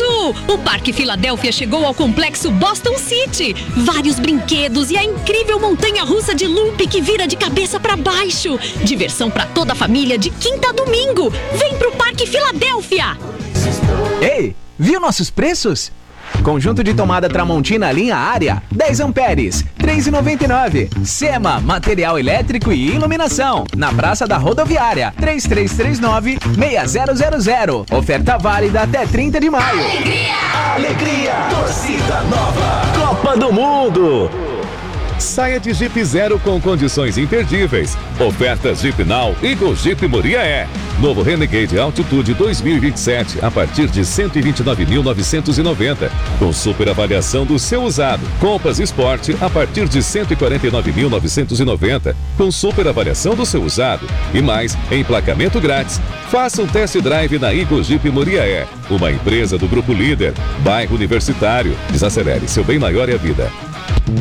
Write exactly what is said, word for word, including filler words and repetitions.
Isso! O Parque Filadélfia chegou ao complexo Boston City. Vários brinquedos e a incrível montanha-russa de loop que vira de cabeça pra baixo. Diversão pra toda a família de quinta a domingo. Vem pro Parque Filadélfia! Ei, viu nossos preços? Conjunto de tomada Tramontina linha área, dez amperes, três reais e noventa e nove centavos. Sema, material elétrico e iluminação, na Praça da Rodoviária, três três três nove, seis zero zero zero. Oferta válida até trinta de maio. Alegria! Alegria! Torcida nova! Copa do Mundo! Saia de Jeep Zero com condições imperdíveis. Ofertas Jeep Now e Go Jeep Muriaé. Novo Renegade Altitude dois mil e vinte e sete a partir de cento e vinte e nove mil novecentos e noventa, com super avaliação do seu usado. Compass Sport a partir de cento e quarenta e nove mil novecentos e noventa, com super avaliação do seu usado. E mais, emplacamento grátis. Faça um test drive na Go Jeep Muriaé, uma empresa do Grupo Líder, bairro Universitário. Desacelere, seu bem maior é a vida.